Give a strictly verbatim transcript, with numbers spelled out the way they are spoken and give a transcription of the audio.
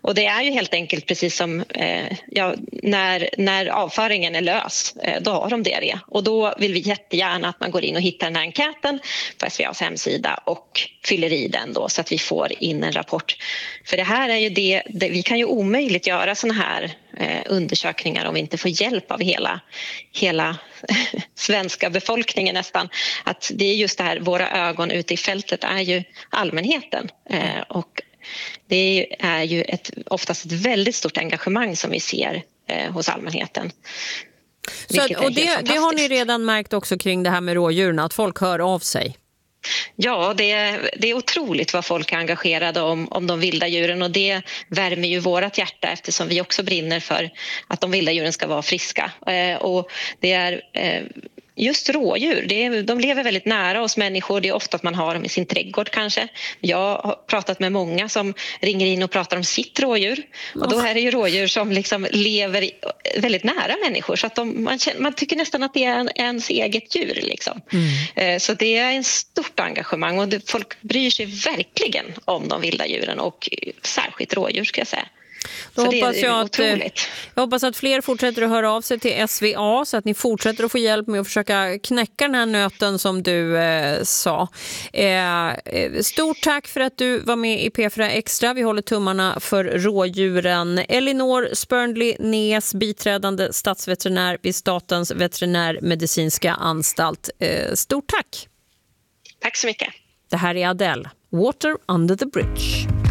Och det är ju helt enkelt precis som eh, ja, när, när avföringen är lös, eh, då har de diarré. Och då vill vi jättegärna att man går in och hittar den här enkäten på S V A:s hemsida och fyller i den då så att vi får in en rapport. För det här är ju det, det vi kan ju omöjligt göra såna här eh, undersökningar om vi inte får hjälp av hela, hela svenska befolkningen nästan. Att det är just det här, våra ögon ute i fältet är ju allmänheten. Eh, och det är ju ett, oftast ett väldigt stort engagemang som vi ser eh, hos allmänheten. Så att, och det, det har ni redan märkt också kring det här med rådjuren, att folk hör av sig? Ja, det är, det är otroligt vad folk är engagerade om, om de vilda djuren, och det värmer ju vårat hjärta eftersom vi också brinner för att de vilda djuren ska vara friska. Eh, och det är... Eh, Just rådjur, det är, de lever väldigt nära oss människor. Det är ofta att man har dem i sin trädgård kanske. Jag har pratat med många som ringer in och pratar om sitt rådjur. Och då är det ju rådjur som liksom lever väldigt nära människor. Så att de, man, man tycker nästan att det är en, ens eget djur. Liksom. Mm. Så det är en stort engagemang, och det, folk bryr sig verkligen om de vilda djuren, och särskilt rådjur ska jag säga. Då så hoppas det är jag, att, jag hoppas att fler fortsätter att höra av sig till S V A så att ni fortsätter att få hjälp med att försöka knäcka den här nöten som du eh, sa. Eh, stort tack för att du var med i P fyra Extra. Vi håller tummarna för rådjuren. Elinor Spörndli-Nes, biträdande statsveterinär vid Statens veterinärmedicinska anstalt. Eh, stort tack! Tack så mycket. Det här är Adele, Water Under the Bridge.